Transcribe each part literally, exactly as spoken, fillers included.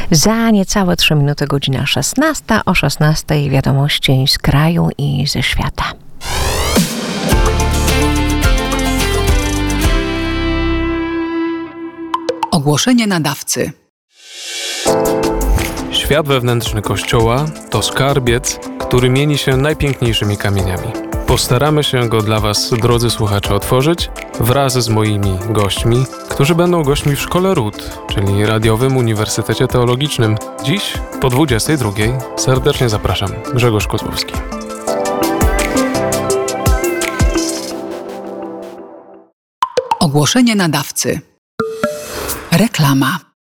Za niecałe trzy minuty godzina szesnasta. O szesnastej wiadomości z kraju i ze świata. Ogłoszenie nadawcy. Świat wewnętrzny Kościoła to skarbiec, który mieni się najpiękniejszymi kamieniami. Postaramy się go dla Was, drodzy słuchacze, otworzyć wraz z moimi gośćmi, którzy będą gośćmi w Szkole Ród, czyli Radiowym Uniwersytecie Teologicznym. Dziś po dwudziestej drugiej serdecznie zapraszam. Grzegorz Kozłowski. Ogłoszenie nadawcy. Reklama.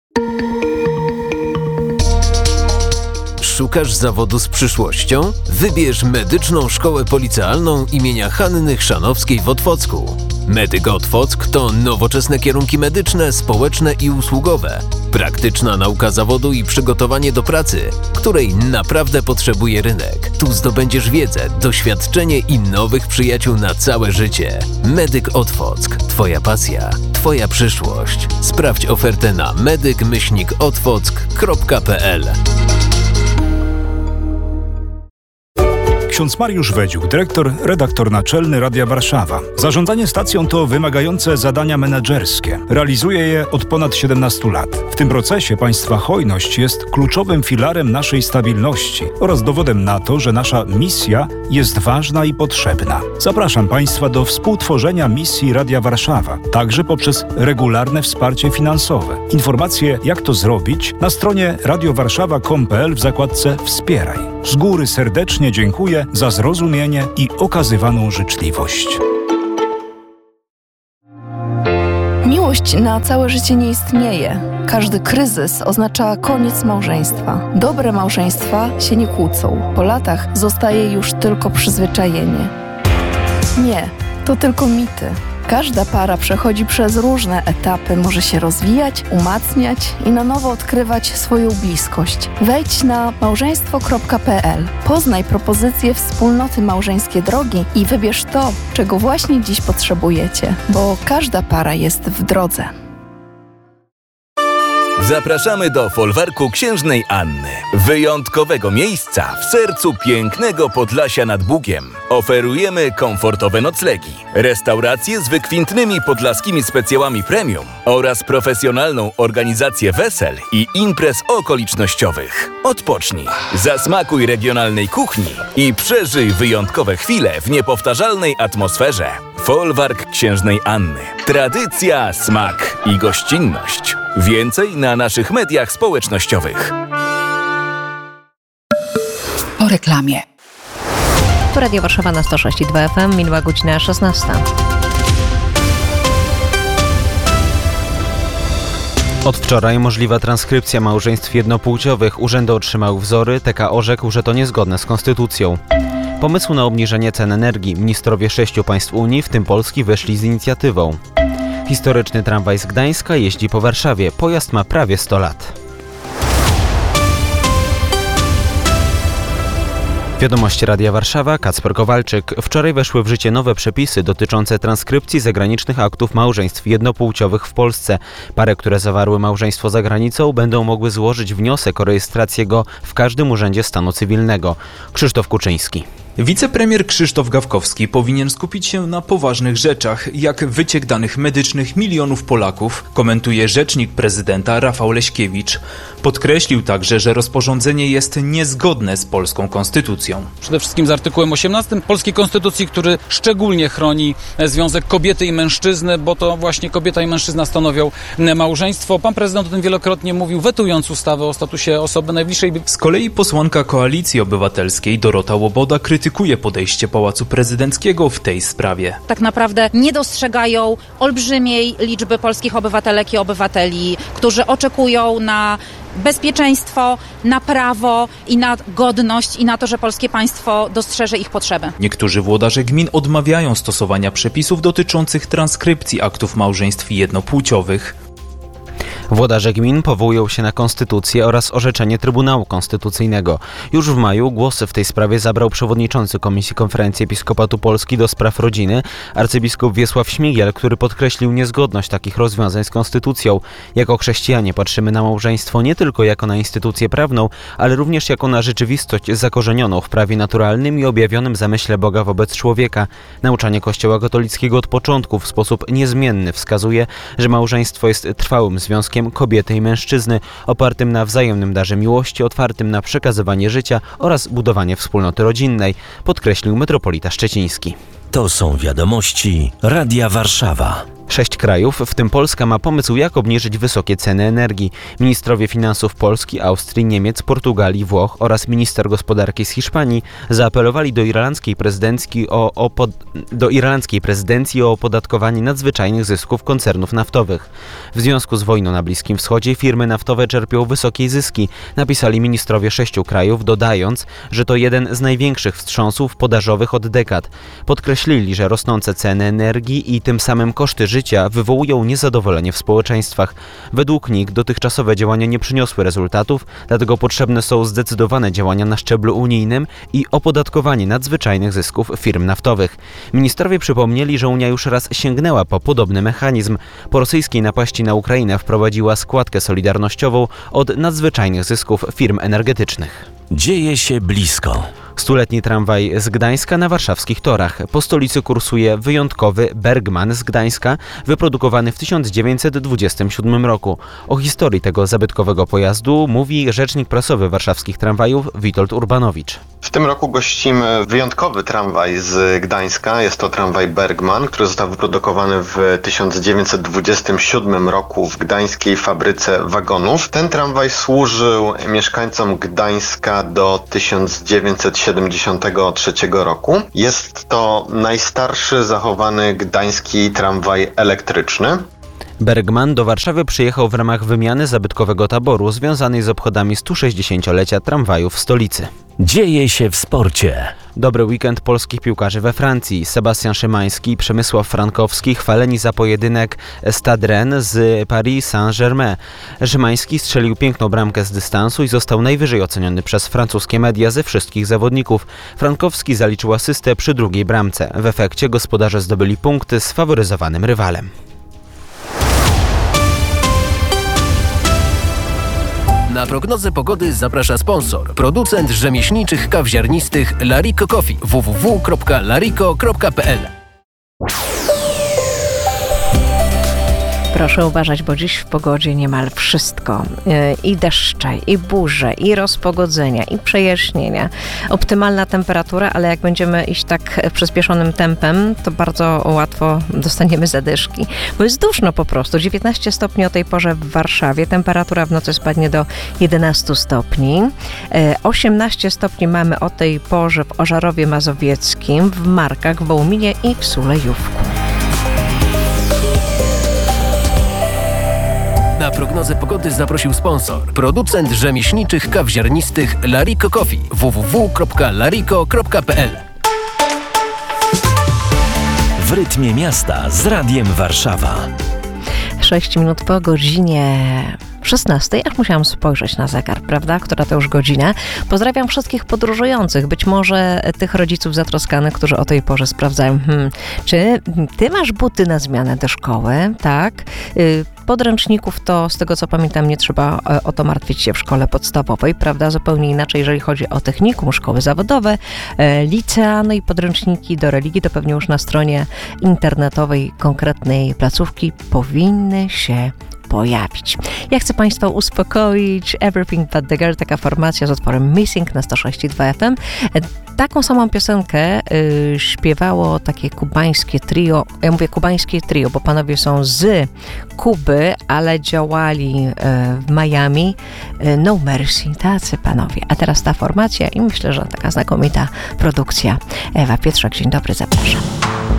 Szukasz zawodu z przyszłością? Wybierz Medyczną Szkołę Policealną imienia Hanny Chrzanowskiej w Otwocku. Medyk Otwock to nowoczesne kierunki medyczne, społeczne i usługowe. Praktyczna nauka zawodu i przygotowanie do pracy, której naprawdę potrzebuje rynek. Tu zdobędziesz wiedzę, doświadczenie i nowych przyjaciół na całe życie. Medyk Otwock. Twoja pasja, Twoja przyszłość. Sprawdź ofertę na medyk myślnik otwock kropka p l. Ksiądz Mariusz Wedziuk, dyrektor, redaktor naczelny Radia Warszawa. Zarządzanie stacją to wymagające zadania menedżerskie. Realizuje je od ponad siedemnastu lat. W tym procesie państwa hojność jest kluczowym filarem naszej stabilności oraz dowodem na to, że nasza misja jest ważna i potrzebna. Zapraszam Państwa do współtworzenia misji Radia Warszawa, także poprzez regularne wsparcie finansowe. Informacje, jak to zrobić, na stronie radiowarszawa kropka com kropka p l w zakładce Wspieraj. Z góry serdecznie dziękuję za zrozumienie i okazywaną życzliwość. Miłość na całe życie nie istnieje. Każdy kryzys oznacza koniec małżeństwa. Dobre małżeństwa się nie kłócą. Po latach zostaje już tylko przyzwyczajenie. Nie, to tylko mity. Każda para przechodzi przez różne etapy, może się rozwijać, umacniać i na nowo odkrywać swoją bliskość. Wejdź na małżeństwo kropka p l, poznaj propozycje wspólnoty Małżeńskie Drogi i wybierz to, czego właśnie dziś potrzebujecie, bo każda para jest w drodze. Zapraszamy do folwarku Księżnej Anny, wyjątkowego miejsca w sercu pięknego Podlasia nad Bugiem. Oferujemy komfortowe noclegi, restauracje z wykwintnymi podlaskimi specjałami premium oraz profesjonalną organizację wesel i imprez okolicznościowych. Odpocznij, zasmakuj regionalnej kuchni i przeżyj wyjątkowe chwile w niepowtarzalnej atmosferze. Folwark Księżnej Anny. Tradycja, smak i gościnność. Więcej na naszych mediach społecznościowych. Po reklamie. Tu Radio Warszawa na sto sześć i dwa F M, minęła godzina szesnasta. Od wczoraj możliwa transkrypcja małżeństw jednopłciowych. Urzędy otrzymały wzory, T K orzekł, że to niezgodne z konstytucją. Pomysł na obniżenie cen energii. Ministrowie sześciu państw Unii, w tym Polski, wyszli z inicjatywą. Historyczny tramwaj z Gdańska jeździ po Warszawie. Pojazd ma prawie sto lat. Wiadomości Radia Warszawa, Kacper Kowalczyk. Wczoraj weszły w życie nowe przepisy dotyczące transkrypcji zagranicznych aktów małżeństw jednopłciowych w Polsce. Pary, które zawarły małżeństwo za granicą, będą mogły złożyć wniosek o rejestrację go w każdym urzędzie stanu cywilnego. Krzysztof Kuczyński. Wicepremier Krzysztof Gawkowski powinien skupić się na poważnych rzeczach, jak wyciek danych medycznych milionów Polaków, komentuje rzecznik prezydenta Rafał Leśkiewicz. Podkreślił także, że rozporządzenie jest niezgodne z polską konstytucją. Przede wszystkim z artykułem osiemnastym Polskiej Konstytucji, który szczególnie chroni związek kobiety i mężczyzny, bo to właśnie kobieta i mężczyzna stanowią małżeństwo. Pan prezydent o tym wielokrotnie mówił, wetując ustawę o statusie osoby najbliższej. Z kolei posłanka Koalicji Obywatelskiej Dorota Łoboda krytykuje podejście Pałacu Prezydenckiego w tej sprawie. Tak naprawdę nie dostrzegają olbrzymiej liczby polskich obywatelek i obywateli, którzy oczekują na bezpieczeństwo, na prawo i na godność i na to, że polskie państwo dostrzeże ich potrzeby. Niektórzy włodarze gmin odmawiają stosowania przepisów dotyczących transkrypcji aktów małżeństw jednopłciowych. Włodarze gmin powołują się na konstytucję oraz orzeczenie Trybunału Konstytucyjnego. Już w maju głosy w tej sprawie zabrał przewodniczący Komisji Konferencji Episkopatu Polski do spraw rodziny, arcybiskup Wiesław Śmigiel, który podkreślił niezgodność takich rozwiązań z konstytucją. Jako chrześcijanie patrzymy na małżeństwo nie tylko jako na instytucję prawną, ale również jako na rzeczywistość zakorzenioną w prawie naturalnym i objawionym w zamyśle Boga wobec człowieka. Nauczanie Kościoła katolickiego od początku w sposób niezmienny wskazuje, że małżeństwo jest trwałym związkiem kobiety i mężczyzny, opartym na wzajemnym darze miłości, otwartym na przekazywanie życia oraz budowanie wspólnoty rodzinnej, podkreślił metropolita szczeciński. To są wiadomości Radia Warszawa. Sześć krajów, w tym Polska, ma pomysł, jak obniżyć wysokie ceny energii. Ministrowie finansów Polski, Austrii, Niemiec, Portugalii, Włoch oraz minister gospodarki z Hiszpanii zaapelowali do irlandzkiej prezydencji o, o, pod, do irlandzkiej prezydencji o opodatkowanie nadzwyczajnych zysków koncernów naftowych. W związku z wojną na Bliskim Wschodzie firmy naftowe czerpią wysokie zyski, napisali ministrowie sześciu krajów, dodając, że to jeden z największych wstrząsów podażowych od dekad. Podkreślili, że rosnące ceny energii i tym samym koszty życia życia wywołują niezadowolenie w społeczeństwach. Według nich dotychczasowe działania nie przyniosły rezultatów, dlatego potrzebne są zdecydowane działania na szczeblu unijnym i opodatkowanie nadzwyczajnych zysków firm naftowych. Ministrowie przypomnieli, że Unia już raz sięgnęła po podobny mechanizm. Po rosyjskiej napaści na Ukrainę wprowadziła składkę solidarnościową od nadzwyczajnych zysków firm energetycznych. Dzieje się blisko. Stuletni tramwaj z Gdańska na warszawskich torach. Po stolicy kursuje wyjątkowy Bergman z Gdańska, wyprodukowany w tysiąc dziewięćset dwudziestym siódmym roku. O historii tego zabytkowego pojazdu mówi rzecznik prasowy warszawskich tramwajów Witold Urbanowicz. W tym roku gościmy wyjątkowy tramwaj z Gdańska. Jest to tramwaj Bergman, który został wyprodukowany w tysiąc dziewięćset dwudziestym siódmym roku w gdańskiej fabryce wagonów. Ten tramwaj służył mieszkańcom Gdańska do tysiąc dziewięćset siedemdziesiątego trzeciego roku. Jest to najstarszy zachowany gdański tramwaj elektryczny. Bergman do Warszawy przyjechał w ramach wymiany zabytkowego taboru związanej z obchodami stu sześćdziesięciolecia tramwajów w stolicy. Dzieje się w sporcie. Dobry weekend polskich piłkarzy we Francji. Sebastian Szymański i Przemysław Frankowski chwaleni za pojedynek Stade Rennes z Paris Saint-Germain. Szymański strzelił piękną bramkę z dystansu i został najwyżej oceniony przez francuskie media ze wszystkich zawodników. Frankowski zaliczył asystę przy drugiej bramce. W efekcie gospodarze zdobyli punkty z faworyzowanym rywalem. Na prognozę pogody zaprasza sponsor. Producent rzemieślniczych kaw ziarnistych Larico Coffee. w w w kropka larico kropka p l. Proszę uważać, bo dziś w pogodzie niemal wszystko. I deszcze, i burze, i rozpogodzenia, i przejaśnienia. Optymalna temperatura, ale jak będziemy iść tak przyspieszonym tempem, to bardzo łatwo dostaniemy zadyszki. Bo jest duszno po prostu. dziewiętnaście stopni o tej porze w Warszawie. Temperatura w nocy spadnie do jedenastu stopni. osiemnaście stopni mamy o tej porze w Ożarowie Mazowieckim, w Markach, w Wołominie i w Sulejówku. Na prognozę pogody zaprosił sponsor. Producent rzemieślniczych kaw ziarnistych Larico Coffee. w w w kropka larico kropka p l. W rytmie miasta z Radiem Warszawa. sześć minut po godzinie szesnastej, aż musiałam spojrzeć na zegar, prawda? Która to już godzina. Pozdrawiam wszystkich podróżujących, być może tych rodziców zatroskanych, którzy o tej porze sprawdzają, hmm, czy ty masz buty na zmianę do szkoły, tak? Podręczników to, z tego co pamiętam, nie trzeba o to martwić się w szkole podstawowej, prawda? Zupełnie inaczej, jeżeli chodzi o technikum, szkoły zawodowe, licea, no i podręczniki do religii, to pewnie już na stronie internetowej konkretnej placówki powinny się pojawić. Ja chcę Państwa uspokoić. Everything But The Girl, taka formacja z utworem Missing na sto sześć i dwa F M. Taką samą piosenkę y, śpiewało takie kubańskie trio. Ja mówię kubańskie trio, bo panowie są z Kuby, ale działali y, w Miami. Y, No Mercy, tacy panowie. A teraz ta formacja i myślę, że taka znakomita produkcja. Ewa Pietrzak, dzień dobry, zapraszam.